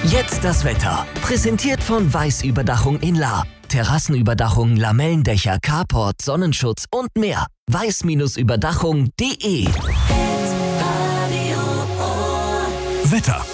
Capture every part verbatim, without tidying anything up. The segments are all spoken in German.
Jetzt das Wetter. Präsentiert von Weiß-Überdachung in Lahr. Terrassenüberdachung, Lamellendächer, Carport, Sonnenschutz und mehr. weiß Überdachung punkt de. Wetter.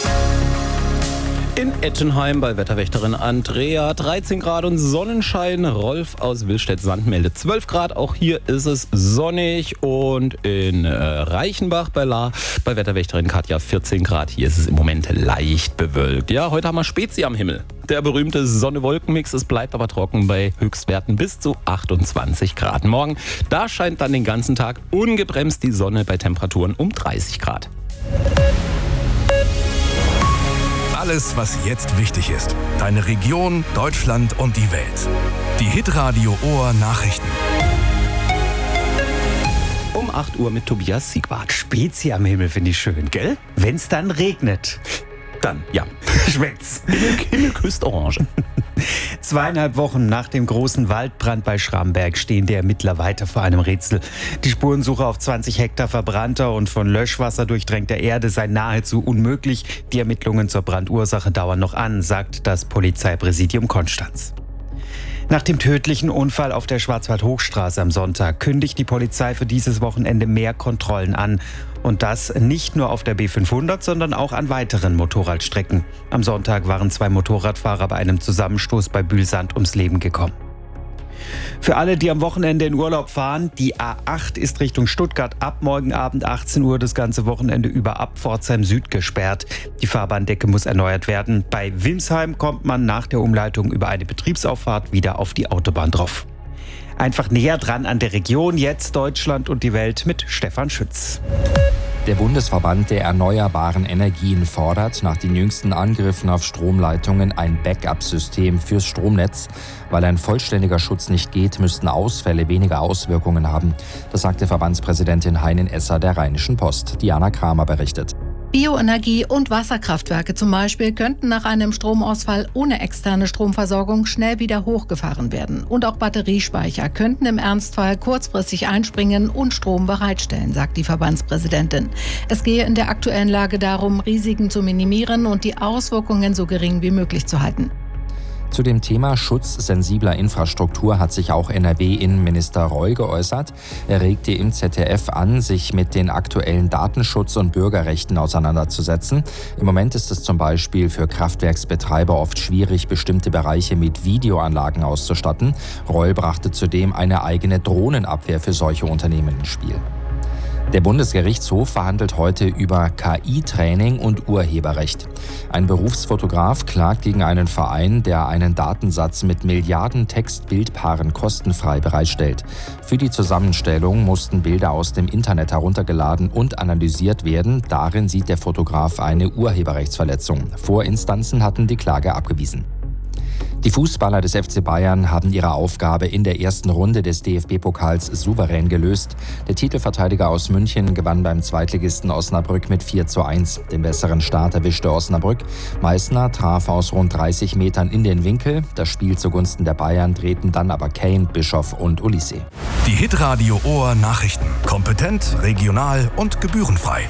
In Ettenheim bei Wetterwächterin Andrea dreizehn Grad und Sonnenschein. Rolf aus Willstedt-Sand meldet zwölf Grad. Auch hier ist es sonnig. Und in äh, Reichenbach bei Lahr bei Wetterwächterin Katja vierzehn Grad. Hier ist es im Moment leicht bewölkt. Ja, heute haben wir Spezi am Himmel. Der berühmte Sonne-Wolken-Mix. Es bleibt aber trocken bei Höchstwerten bis zu achtundzwanzig Grad. Morgen, da scheint dann den ganzen Tag ungebremst die Sonne bei Temperaturen um dreißig Grad. Alles, was jetzt wichtig ist. Deine Region, Deutschland und die Welt. Die Hitradio Ohr Nachrichten. Um acht Uhr mit Tobias Siegwart. Spezi am Himmel finde ich schön, gell? Wenn's dann regnet. Dann, ja. Schmeckt's. Himmel, Himmel küsst Orange. Zweieinhalb Wochen nach dem großen Waldbrand bei Schramberg stehen die Ermittler weiter vor einem Rätsel. Die Spurensuche auf zwanzig Hektar verbrannter und von Löschwasser durchtränkter Erde sei nahezu unmöglich. Die Ermittlungen zur Brandursache dauern noch an, sagt das Polizeipräsidium Konstanz. Nach dem tödlichen Unfall auf der Schwarzwald-Hochstraße am Sonntag kündigt die Polizei für dieses Wochenende mehr Kontrollen an. Und das nicht nur auf der B fünfhundert, sondern auch an weiteren Motorradstrecken. Am Sonntag waren zwei Motorradfahrer bei einem Zusammenstoß bei Bühlsand ums Leben gekommen. Für alle, die am Wochenende in Urlaub fahren, die A acht ist Richtung Stuttgart ab morgen Abend achtzehn Uhr das ganze Wochenende über ab Pforzheim Süd gesperrt. Die Fahrbahndecke muss erneuert werden. Bei Wilmsheim kommt man nach der Umleitung über eine Betriebsauffahrt wieder auf die Autobahn drauf. Einfach näher dran an der Region, jetzt Deutschland und die Welt mit Stefan Schütz. Der Bundesverband der erneuerbaren Energien fordert nach den jüngsten Angriffen auf Stromleitungen ein Backup-System fürs Stromnetz. Weil ein vollständiger Schutz nicht geht, müssten Ausfälle weniger Auswirkungen haben. Das sagte Verbandspräsidentin Heinen Esser der Rheinischen Post. Diana Kramer berichtet. Bioenergie- und Wasserkraftwerke zum Beispiel könnten nach einem Stromausfall ohne externe Stromversorgung schnell wieder hochgefahren werden. Und auch Batteriespeicher könnten im Ernstfall kurzfristig einspringen und Strom bereitstellen, sagt die Verbandspräsidentin. Es gehe in der aktuellen Lage darum, Risiken zu minimieren und die Auswirkungen so gering wie möglich zu halten. Zu dem Thema Schutz sensibler Infrastruktur hat sich auch N R W-Innenminister Reul geäußert. Er regte im Z D F an, sich mit den aktuellen Datenschutz- und Bürgerrechten auseinanderzusetzen. Im Moment ist es zum Beispiel für Kraftwerksbetreiber oft schwierig, bestimmte Bereiche mit Videoanlagen auszustatten. Reul brachte zudem eine eigene Drohnenabwehr für solche Unternehmen ins Spiel. Der Bundesgerichtshof verhandelt heute über K I-Training und Urheberrecht. Ein Berufsfotograf klagt gegen einen Verein, der einen Datensatz mit Milliarden Text-Bildpaaren kostenfrei bereitstellt. Für die Zusammenstellung mussten Bilder aus dem Internet heruntergeladen und analysiert werden. Darin sieht der Fotograf eine Urheberrechtsverletzung. Vorinstanzen hatten die Klage abgewiesen. Die Fußballer des F C Bayern haben ihre Aufgabe in der ersten Runde des D F B-Pokals souverän gelöst. Der Titelverteidiger aus München gewann beim Zweitligisten Osnabrück mit vier zu eins. Den besseren Start erwischte Osnabrück. Meissner traf aus rund dreißig Metern in den Winkel. Das Spiel zugunsten der Bayern drehten dann aber Kane, Bischoff und Olise. Die Hitradio Ohr Nachrichten. Kompetent, regional und gebührenfrei.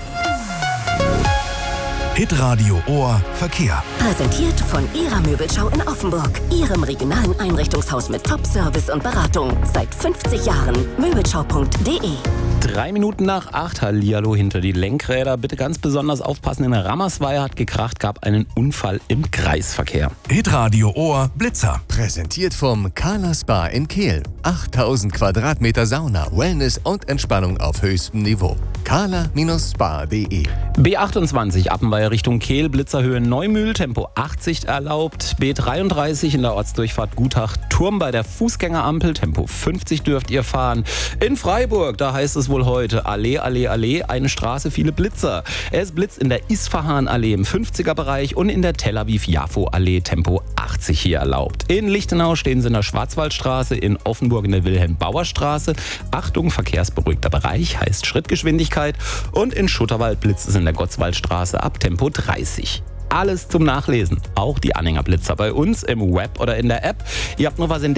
Hitradio Ohr Verkehr. Präsentiert von Ihrer Möbelschau in Offenburg. Ihrem regionalen Einrichtungshaus mit Top-Service und Beratung. Seit fünfzig Jahren. Möbelschau punkt de. Drei Minuten nach acht, hallihallo hinter die Lenkräder. Bitte ganz besonders aufpassen, in Rammersweier hat gekracht, gab einen Unfall im Kreisverkehr. Hitradio Ohr Blitzer. Präsentiert vom Carla Spa in Kehl. achttausend Quadratmeter Sauna, Wellness und Entspannung auf höchstem Niveau. carla Spa punkt de. B achtundzwanzig Appenweier Richtung Kehl, Blitzerhöhe Neumühl, Tempo achtzig erlaubt. B dreiunddreißig in der Ortsdurchfahrt Gutach, Turm bei der Fußgängerampel, Tempo fünfzig dürft ihr fahren. In Freiburg, da heißt es wohl heute Allee, Allee, Allee, eine Straße, viele Blitzer. Es blitzt in der Isfahan-Allee im fünfziger Bereich und in der Tel Aviv-Jafo-Allee, Tempo achtzig hier erlaubt. In Lichtenau stehen sie in der Schwarzwaldstraße, in Offenburg in der Wilhelm-Bauer-Straße. Achtung, verkehrsberuhigter Bereich, heißt Schrittgeschwindigkeit. Und in Schutterwald blitzt es in der Gottswaldstraße ab Tempo dreißig. Alles zum Nachlesen, auch die Anhängerblitzer bei uns im Web oder in der App. Ihr habt noch was in